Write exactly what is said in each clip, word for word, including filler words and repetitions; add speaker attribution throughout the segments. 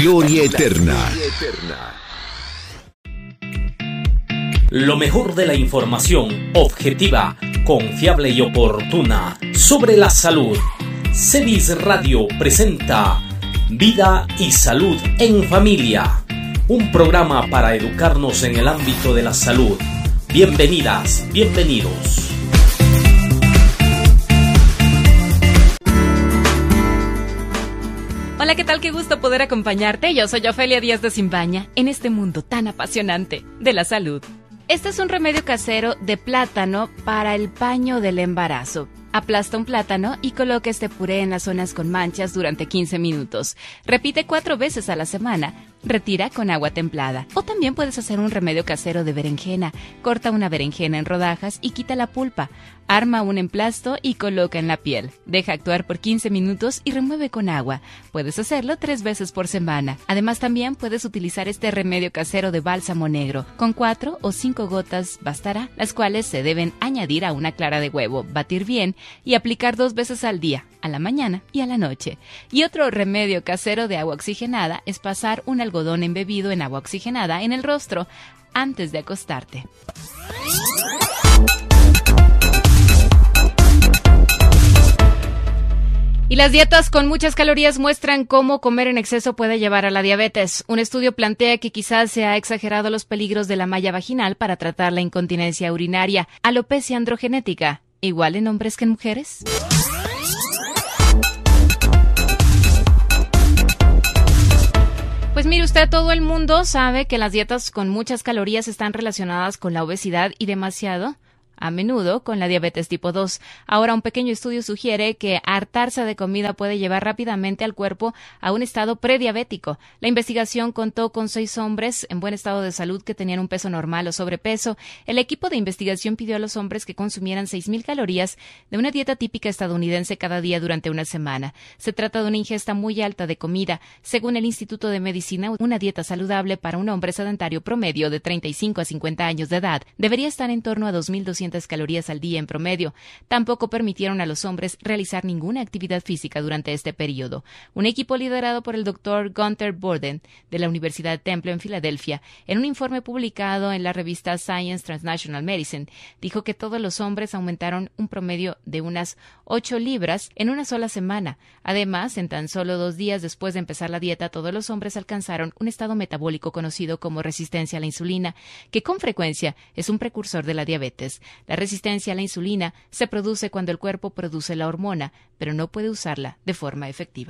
Speaker 1: Gloria Eterna.
Speaker 2: Lo mejor de la información objetiva, confiable y oportuna sobre la salud. Cedis Radio presenta Vida y Salud en Familia, un programa para educarnos en el ámbito de la salud. Bienvenidas, bienvenidos.
Speaker 3: Hola, ¿qué tal? Qué gusto poder acompañarte. Yo soy Ofelia Díaz de Simbaña en este mundo tan apasionante de la salud. Este es un remedio casero de plátano para el paño del embarazo. Aplasta un plátano y coloca este puré en las zonas con manchas durante quince minutos. Repite cuatro veces a la semana. Retira con agua templada. O también puedes hacer un remedio casero de berenjena. Corta una berenjena en rodajas y quita la pulpa. Arma un emplasto y coloca en la piel. Deja actuar por quince minutos y remueve con agua. Puedes hacerlo tres veces por semana. Además, también puedes utilizar este remedio casero de bálsamo negro. Con cuatro o cinco gotas bastará, las cuales se deben añadir a una clara de huevo, batir bien y aplicar dos veces al día, a la mañana y a la noche. Y otro remedio casero de agua oxigenada es pasar un algodón embebido en agua oxigenada en el rostro antes de acostarte. Y las dietas con muchas calorías muestran cómo comer en exceso puede llevar a la diabetes. Un estudio plantea que quizás se ha exagerado los peligros de la malla vaginal para tratar la incontinencia urinaria, alopecia androgenética, igual en hombres que en mujeres. Pues mire usted, todo el mundo sabe que las dietas con muchas calorías están relacionadas con la obesidad y demasiado a menudo con la diabetes tipo dos. Ahora, un pequeño estudio sugiere que hartarse de comida puede llevar rápidamente al cuerpo a un estado prediabético. La investigación contó con seis hombres en buen estado de salud que tenían un peso normal o sobrepeso. El equipo de investigación pidió a los hombres que consumieran seis mil calorías de una dieta típica estadounidense cada día durante una semana. Se trata de una ingesta muy alta de comida. Según el Instituto de Medicina, una dieta saludable para un hombre sedentario promedio de treinta y cinco a cincuenta años de edad debería estar en torno a dos mil doscientas calorías al día en promedio. Tampoco permitieron a los hombres realizar ninguna actividad física durante este periodo. Un equipo liderado por el doctor Gunther Borden de la Universidad de Temple en Filadelfia, en un informe publicado en la revista Science Translational Medicine, dijo que todos los hombres aumentaron un promedio de unas ocho libras en una sola semana. Además, en tan solo dos días después de empezar la dieta, todos los hombres alcanzaron un estado metabólico conocido como resistencia a la insulina, que con frecuencia es un precursor de la diabetes. La resistencia a la insulina se produce cuando el cuerpo produce la hormona, pero no puede usarla de forma efectiva.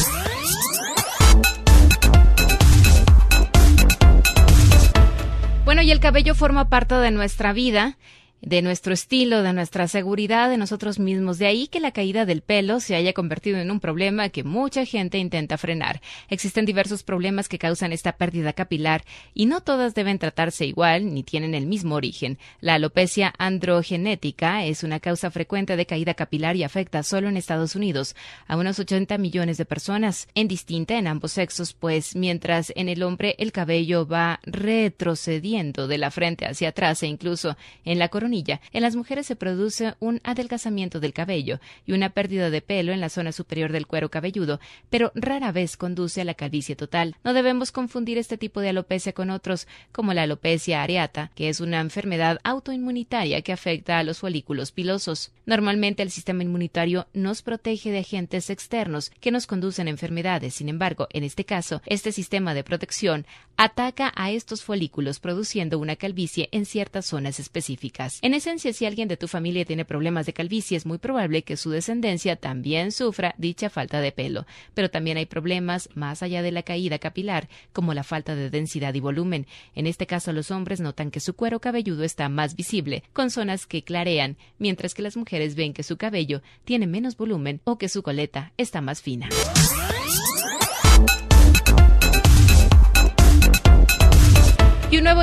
Speaker 3: Bueno, y el cabello forma parte de nuestra vida, de nuestro estilo, de nuestra seguridad, de nosotros mismos. De ahí que la caída del pelo se haya convertido en un problema que mucha gente intenta frenar. Existen diversos problemas que causan esta pérdida capilar y no todas deben tratarse igual ni tienen el mismo origen. La alopecia androgenética es una causa frecuente de caída capilar y afecta solo en Estados Unidos a unos ochenta millones de personas, en distinta en ambos sexos, pues mientras en el hombre el cabello va retrocediendo de la frente hacia atrás e incluso en la coronilla, en las mujeres se produce un adelgazamiento del cabello y una pérdida de pelo en la zona superior del cuero cabelludo, pero rara vez conduce a la calvicie total. No debemos confundir este tipo de alopecia con otros, como la alopecia areata, que es una enfermedad autoinmunitaria que afecta a los folículos pilosos. Normalmente el sistema inmunitario nos protege de agentes externos que nos conducen a enfermedades. Sin embargo, en este caso, este sistema de protección ataca a estos folículos produciendo una calvicie en ciertas zonas específicas. En esencia, si alguien de tu familia tiene problemas de calvicie, es muy probable que su descendencia también sufra dicha falta de pelo. Pero también hay problemas más allá de la caída capilar, como la falta de densidad y volumen. En este caso, los hombres notan que su cuero cabelludo está más visible, con zonas que clarean, mientras que las mujeres ven que su cabello tiene menos volumen o que su coleta está más fina. Y un nuevo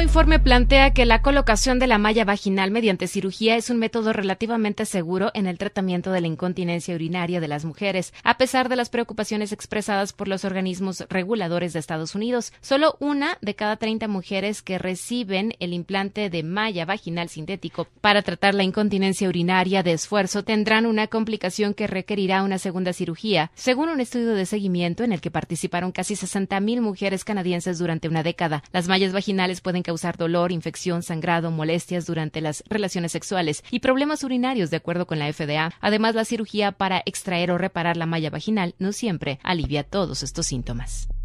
Speaker 3: informe plantea que la colocación de la malla vaginal mediante cirugía es un método relativamente seguro en el tratamiento de la incontinencia urinaria de las mujeres, a pesar de las preocupaciones expresadas por los organismos reguladores de Estados Unidos. Solo una de cada treinta mujeres que reciben el implante de malla vaginal sintético para tratar la incontinencia urinaria de esfuerzo tendrán una complicación que requerirá una segunda cirugía, según un estudio de seguimiento en el que participaron casi sesenta mil mujeres canadienses durante una década. Las mallas vaginales pueden causar dolor, infección, sangrado, molestias durante las relaciones sexuales y problemas urinarios, de acuerdo con la F D A. Además, la cirugía para extraer o reparar la malla vaginal no siempre alivia todos estos síntomas.